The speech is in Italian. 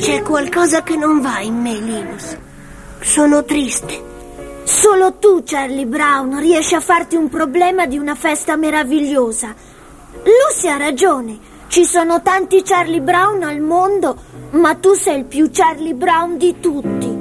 C'è qualcosa che non va in me, Linus. Sono triste. Solo tu, Charlie Brown, riesci a farti un problema di una festa meravigliosa. Lucy ha ragione. Ci sono tanti Charlie Brown al mondo, ma tu sei il più Charlie Brown di tutti.